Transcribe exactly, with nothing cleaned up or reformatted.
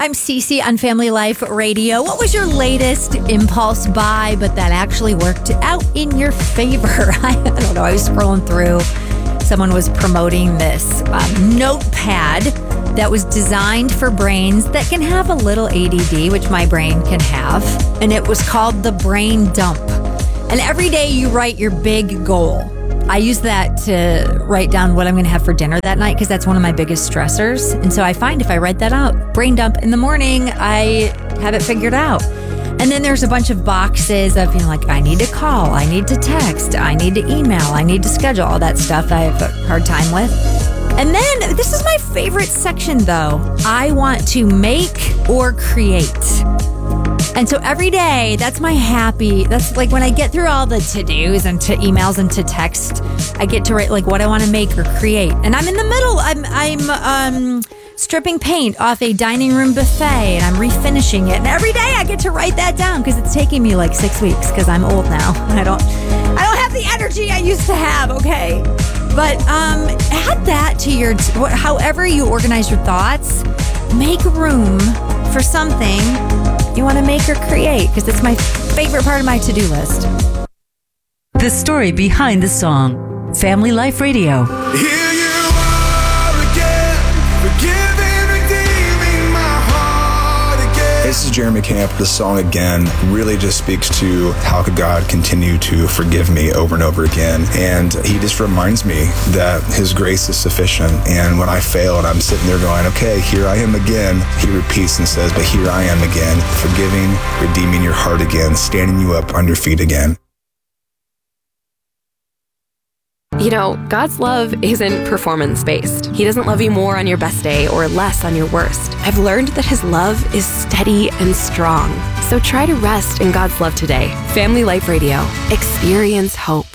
I'm Cece on Family Life Radio. What was your latest impulse buy, but that actually worked out in your favor? I, I don't know. I was scrolling through. Someone was promoting this um, notepad that was designed for brains that can have a little A D D, which my brain can have. And it was called the Brain Dump. And every day you write your big goal. I use that to write down what I'm going to have for dinner that night because that's one of my biggest stressors. And so I find if I write that out, brain dump in the morning, I have it figured out. And then there's a bunch of boxes of, you know, like I need to call, I need to text, I need to email, I need to schedule, all that stuff I have a hard time with. And then this is my favorite section though. I want to make or create. And so every day, that's my happy, that's like when I get through all the to-dos and to emails and to text, I get to write like what I want to make or create. And I'm in the middle, I'm I'm um, stripping paint off a dining room buffet and I'm refinishing it. And every day I get to write that down because it's taking me like six weeks because I'm old now. I don't, I don't have the energy I used to have, okay? But um, add that to your, however you organize your thoughts, make room for something you want to make or create, because it's my favorite part of my to-do list. The story behind the song. Family Life Radio. Here you are again, forgiving, redeeming my heart again. This is Jeremy Camp. The song Again really just speaks to how could God continue to forgive me over and over again. And he just reminds me that his grace is sufficient. And when I fail and I'm sitting there going, okay, here I am again, he repeats and says, but here I am again, forgiving, redeeming your heart again, standing you up on your feet again. You know, God's love isn't performance-based. He doesn't love you more on your best day or less on your worst. I've learned that his love is steady and strong. So try to rest in God's love today. Family Life Radio. Experience hope.